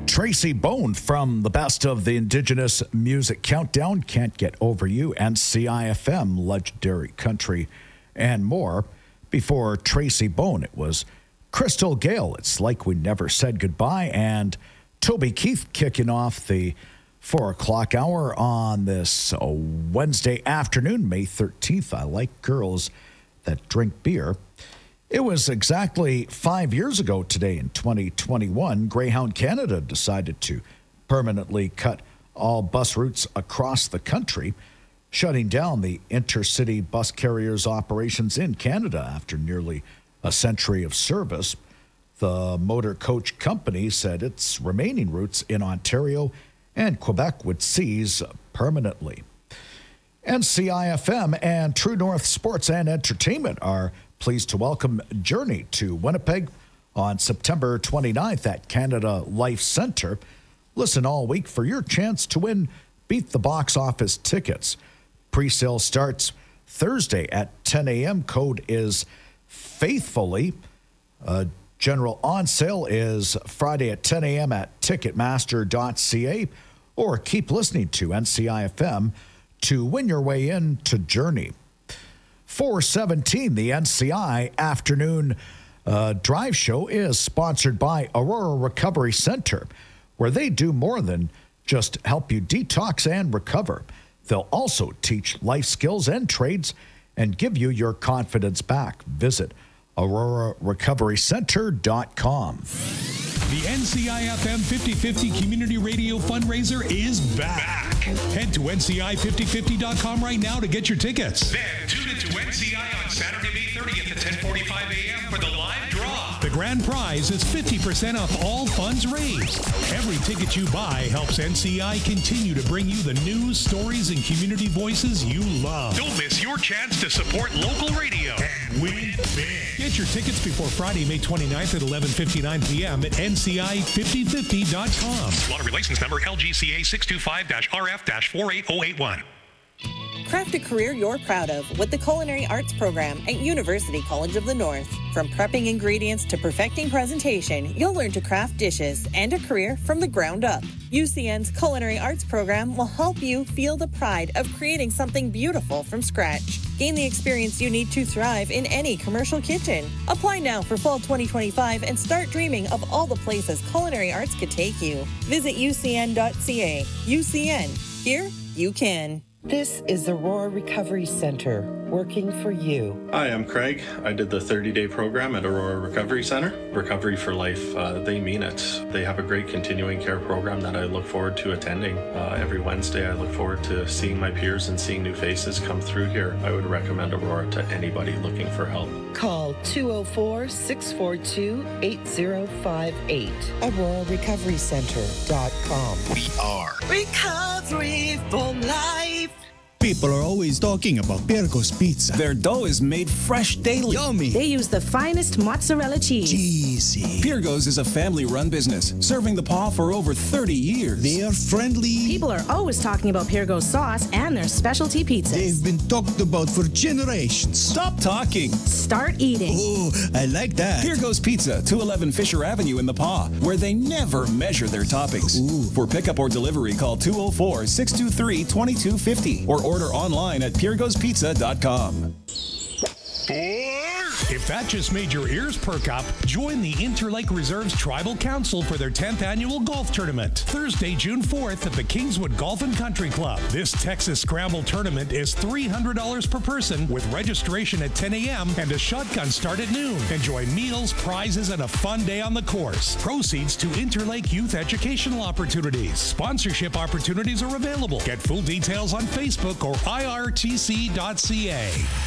Tracy Bone from the Best of the Indigenous Music Countdown, Can't Get Over You, and CIFM, Legendary Country, and more. Before Tracy Bone, it was Crystal Gale, It's Like We Never Said Goodbye, and Toby Keith kicking off the 4 o'clock hour on this Wednesday afternoon, May 13th. I like girls that drink beer. It was exactly 5 years ago today in 2021, Greyhound Canada decided to permanently cut all bus routes across the country, shutting down the intercity bus carriers' operations in Canada after nearly a century of service. The motor coach company said its remaining routes in Ontario and Quebec would cease permanently. NCIFM and True North Sports and Entertainment are pleased to welcome Journey to Winnipeg on September 29th at Canada Life Centre. Listen all week for your chance to win Beat the Box Office tickets. Pre-sale starts Thursday at 10 a.m. Code is Faithfully. General on sale is Friday at 10 a.m. at Ticketmaster.ca, or keep listening to NCIFM to win your way in to Journey. 417, the NCI Afternoon Drive Show is sponsored by Aurora Recovery Center, where they do more than just help you detox and recover. They'll also teach life skills and trades and give you your confidence back. Visit AuroraRecoveryCenter.com. The NCIFM 50/50 Community Radio Fundraiser is back. Head to NCI5050.com right now to get your tickets. Then tune into NCI on Saturday, May 30th at 10:45 a.m. for the live draw. The grand prize is 50% off all funds raised. Every ticket you buy helps NCI continue to bring you the news, stories, and community voices you love. Don't miss your chance to support local radio and win big. Get your tickets before Friday, May 29th at 11:59 p.m. at NCI5050.com. Lottery license number LGCA 625-RF-48081. Craft a career you're proud of with the Culinary Arts Program at University College of the North. From prepping ingredients to perfecting presentation, you'll learn to craft dishes and a career from the ground up. UCN's Culinary Arts Program will help you feel the pride of creating something beautiful from scratch. Gain the experience you need to thrive in any commercial kitchen. Apply now for fall 2025 and start dreaming of all the places culinary arts could take you. Visit UCN.ca. UCN. Here you can. This is Aurora Recovery Center, working for you. Hi, I'm Craig. I did the 30-day program at Aurora Recovery Center. Recovery for Life, they mean it. They have a great continuing care program that I look forward to attending. Every Wednesday, I look forward to seeing my peers and seeing new faces come through here. I would recommend Aurora to anybody looking for help. Call 204-642-8058. AuroraRecoveryCenter.com. We are Recovery for Life. People are always talking about Pirco's Pizza. Their dough is made fresh daily. Yummy. They use the finest mozzarella cheese. Cheesy. Pirco's is a family-run business, serving the paw for over 30 years. They are friendly. People are always talking about Pirco's sauce and their specialty pizzas. They've been talked about for generations. Stop talking. Start eating. Oh, I like that. Pirco's Pizza, 211 Fisher Avenue in the Paw, where they never measure their toppings. Ooh. For pickup or delivery, call 204-623-2250 or order online at PirgosPizza.com. If that just made your ears perk up, join the Interlake Reserves Tribal Council for their 10th annual golf tournament. Thursday, June 4th at the Kingswood Golf and Country Club. This Texas Scramble tournament is $300 per person with registration at 10 a.m. and a shotgun start at noon. Enjoy meals, prizes, and a fun day on the course. Proceeds to Interlake Youth Educational Opportunities. Sponsorship opportunities are available. Get full details on Facebook or IRTC.ca.